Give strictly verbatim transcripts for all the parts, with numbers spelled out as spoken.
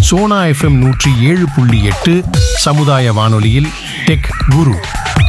Sona FM நூற்றி ஏழு புள்ளி எட்டு சமுதாய வானொலியில் டெக் குரு.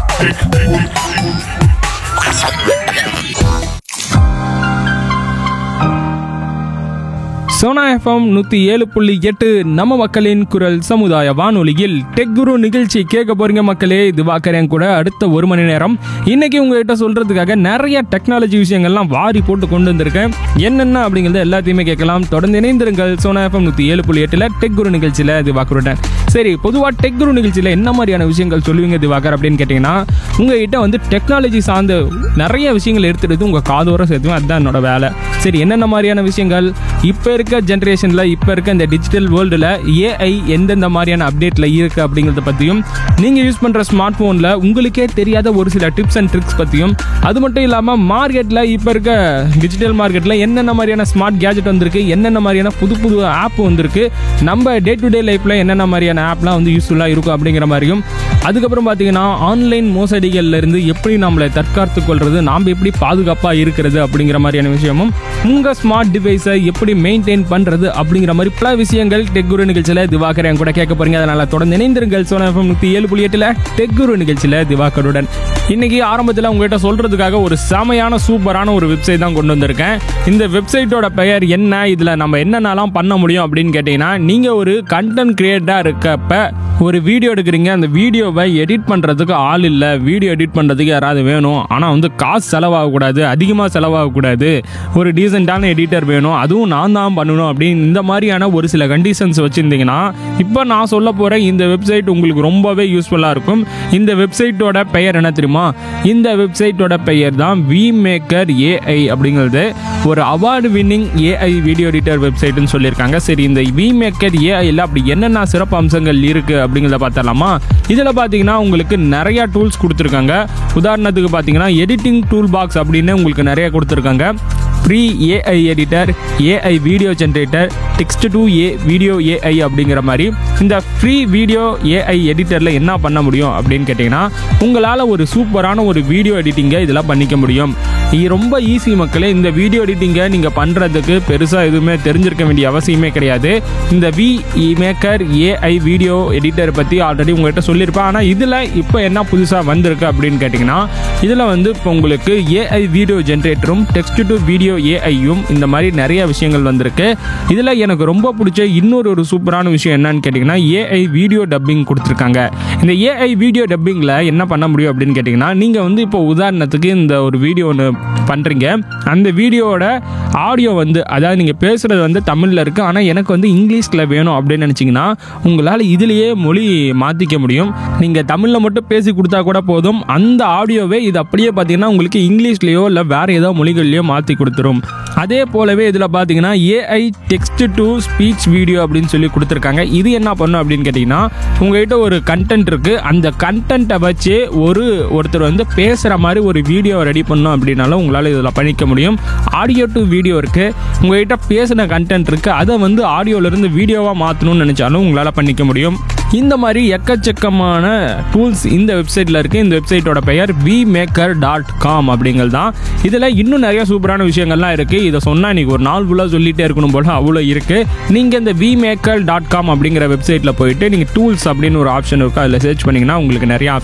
சோனா எஃப்எம் நூற்றி ஏழு புள்ளி எட்டு நம்ம மக்களின் குரல் சமுதாய வானொலியில் டெக் குரு நிகழ்ச்சி கேட்க போறீங்க மக்களே. இது வாக்கறேன் கூட அடுத்த ஒரு மணி நேரம் இன்னைக்கு உங்ககிட்ட சொல்றதுக்காக நிறைய டெக்னாலஜி விஷயங்கள்லாம் வாரி போட்டு கொண்டு வந்திருக்கேன். என்னென்ன அப்படிங்கிறத எல்லாத்தையுமே கேட்கலாம். தொடர்ந்து இணைந்திருங்கள் சோனா எஃப்எம் நூற்றி ஏழு புள்ளி எட்டுல டெக் குரு நிகழ்ச்சியில் இது வாக்குறேன். சரி, பொதுவாக டெக் குரு நிகழ்ச்சியில் என்ன மாதிரியான விஷயங்கள் சொல்லுவீங்க இது வாக்கர் அப்படின்னு கேட்டிங்கன்னா, உங்ககிட்ட வந்து டெக்னாலஜி சார்ந்த நிறைய விஷயங்கள் எடுத்துகிட்டு உங்கள் காதோர சேர்த்துவேன். அதுதான் என்னோட வேலை. சரி, என்னென்ன மாதிரியான விஷயங்கள் இப்போ இருக்க ஜென்ரேஷனில், இப்போ இருக்க இந்த டிஜிட்டல் வேர்ல்டில் ஏஐ எந்தெந்த மாதிரியான அப்டேட்டில் இருக்குது அப்படிங்கிறத பற்றியும், நீங்கள் யூஸ் பண்ணுற ஸ்மார்ட் ஃபோனில் உங்களுக்கே தெரியாத ஒரு சில டிப்ஸ் அண்ட் ட்ரிக்ஸ் பற்றியும், அது மட்டும் இல்லாமல் மார்க்கெட்டில் இப்போ இருக்க டிஜிட்டல் மார்க்கெட்டில் என்னென்ன மாதிரியான ஸ்மார்ட் கேஜெட் வந்திருக்கு, என்னென்ன மாதிரியான புது புது ஆப் வந்திருக்கு, நம்ம டே டு டே லைஃப்பில் என்னென்ன மாதிரியான ஆப்லாம் வந்து யூஸ்ஃபுல்லாக இருக்கும் அப்படிங்கிற மாதிரியும், அதுக்கப்புறம் பார்த்தீங்கன்னா ஆன்லைன் மோசடிகள்லேருந்து எப்படி நம்மளை தற்காத்து கொள்வது, நாம் எப்படி பாதுகாப்பாக இருக்கிறது அப்படிங்கிற மாதிரியான விஷயமும், உங்கள் ஸ்மார்ட் டிவைஸை எப்படி மெயின்டைன் பண்ணுறது அப்படிங்கிற மாதிரி பல விஷயங்கள் டெக் குரு நிகழ்ச்சியில் திவாகர் கூட கேட்க போறீங்க. அதனால் தொடர்ந்து இணைந்திருங்கள் சோனா எஃப்எம் நூற்றி ஏழு புள்ளி எட்டில் டெக் குரு நிகழ்ச்சியில் திவாகருடன். இன்னைக்கு ஆரம்பத்தில் உங்கள்கிட்ட சொல்கிறதுக்காக ஒரு செமையான சூப்பரான ஒரு வெப்சைட் தான் கொண்டு வந்திருக்கேன். இந்த வெப்சைட்டோட பெயர் என்ன, இதில் நம்ம என்னென்னலாம் பண்ண முடியும் அப்படின்னு கேட்டிங்கன்னா, நீங்கள் ஒரு கண்டென்ட் கிரியேட்டராக இருக்கப்ப ஒரு வீடியோ எடுக்கிறீங்க, அந்த வீடியோவை எடிட் பண்ணுறதுக்கு ஆள் இல்லை, வீடியோ எடிட் பண்ணுறதுக்கு யாராவது வேணும், ஆனால் வந்து காசு செலவாகக்கூடாது, அதிகமாக செலவாகக்கூடாது, ஒரு டீசெண்டான எடிட்டர் வேணும், அதுவும் நான் தான் பண்ணணும் அப்படின்னு இந்த மாதிரியான ஒரு சில கண்டிஷன்ஸ் வச்சுருந்தீங்கன்னா, இப்போ நான் சொல்ல போகிற இந்த வெப்சைட் உங்களுக்கு ரொம்பவே யூஸ்ஃபுல்லாக இருக்கும். இந்த வெப்சைட்டோட பெயர் என்ன தெரியுமா? இந்த வெப்சைட்டோட பெயர் தான் வி மேக்கர் ஏஐ அப்படிங்கிறது. ஒரு award winning AI video editor வெப்சைட்னு சொல்லியிருக்காங்க. சரி, இந்த வி மேக்கர் ஏஐயில் அப்படி என்னென்ன சிறப்பு அம்சங்கள் இருக்குது அப்படிங்கிறத பார்த்தலாமா? இதில் பார்த்தீங்கன்னா உங்களுக்கு நிறையா டூல்ஸ் கொடுத்துருக்காங்க. உதாரணத்துக்கு பார்த்தீங்கன்னா எடிட்டிங் டூல் பாக்ஸ் அப்படின்னு உங்களுக்கு நிறைய கொடுத்துருக்காங்க. Free AI editor, AI video generator, text to A video AI அப்படிங்கிற மாதிரி இந்த ஃப்ரீ வீடியோ ஏஐ எடிட்டரில் என்ன பண்ண முடியும் அப்படின்னு கேட்டிங்கன்னா, உங்களால் ஒரு சூப்பரான ஒரு வீடியோ எடிட்டிங்கை இதெல்லாம் பண்ணிக்க முடியும். இது ரொம்ப ஈஸி மக்களே. இந்த வீடியோ எடிட்டிங்கை நீங்கள் பண்ணுறதுக்கு பெருசாக எதுவுமே தெரிஞ்சிருக்க வேண்டிய அவசியமே கிடையாது. இந்த we maker AI video editor பற்றி ஆல்ரெடி உங்கள்கிட்ட சொல்லியிருப்பேன். ஆனால் இதில் இப்போ என்ன புதுசாக வந்திருக்கு அப்படின்னு கேட்டிங்கன்னா, இதில் வந்து இப்போ உங்களுக்கு AI video ஜென்ரேட்டரும் text to video ஏஐயும் இந்த மாதிரி நிறைய விஷயங்கள் வந்திருக்கு. இதில் எனக்கு ரொம்ப பிடிச்ச இன்னொரு ஒரு சூப்பரான விஷயம் என்னன்னு கேட்டிங்கன்னா, ஏஐ வீடியோ டப்பிங் கொடுத்துருக்காங்க. இந்த ஏஐ வீடியோ டப்பிங்கில் என்ன பண்ண முடியும் அப்படின்னு கேட்டிங்கன்னா, நீங்கள் வந்து இப்போ உதாரணத்துக்கு இந்த ஒரு வீடியோ ஒன்று பண்ணுறீங்க, அந்த வீடியோவோட ஆடியோ வந்து, அதாவது நீங்கள் பேசுகிறது வந்து தமிழில் இருக்குது, ஆனால் எனக்கு வந்து இங்கிலீஷில் வேணும் அப்படின்னு நினச்சிங்கன்னா, உங்களால் இதிலேயே மொழி மாற்றிக்க முடியும். நீங்கள் தமிழில் மட்டும் பேசி கொடுத்தா கூட போதும், அந்த ஆடியோவே இது அப்படியே பார்த்தீங்கன்னா உங்களுக்கு இங்கிலீஷ்லேயோ இல்லை வேறு ஏதோ மொழிகள்லையோ மாற்றி கொடுத்துரும். அதே போலவே இதில் பார்த்தீங்கன்னா AI text to speech video அப்படின்னு சொல்லி கொடுத்துருக்காங்க. இது என்ன பண்ணும் அப்படின்னு கேட்டிங்கன்னா, உங்கள்கிட்ட ஒரு கண்டென்ட் இருக்குது, அந்த கண்டென்ட்டை வச்சு ஒரு ஒருத்தர் வந்து பேசுகிற மாதிரி ஒரு வீடியோ ரெடி பண்ணோம் அப்படின்னாலும் உங்களால் இதில் பண்ணிக்க முடியும். ஆடியோ டு வீடியோ இருக்குது, உங்கள்கிட்ட பேசின கண்டென்ட் இருக்குது, அதை வந்து ஆடியோவிலேருந்து வீடியோவாக மாற்றணும்னு நினச்சாலும் உங்களால் பண்ணிக்க முடியும். இந்த மாதிரி எக்கச்சக்கமான டூல்ஸ் இந்த வெப்சைட்டில் இருக்குது. இந்த வெப்சைட்டோட பெயர் வி மேக்கர் டாட் காம் அப்படிங்கிறது தான். இதில் இன்னும் நிறைய சூப்பரான விஷயங்கள்லாம் இருக்குது. இதை சொன்னால் இன்றைக்கி ஒரு நாள் ஃபுல்லாக சொல்லிகிட்டே இருக்கணும் போல் அவ்வளோ இருக்குது. நீங்கள் இந்த வி மேக்கர் டாட் காம் அப்படிங்கிற வெப்சைட்டில் போயிட்டு நீங்கள் டூல்ஸ் அப்படின்னு ஒரு ஆப்ஷன் இருக்குது, அதில் சர்ச் பண்ணிங்கன்னா உங்களுக்கு நிறைய ஆப்ஷன்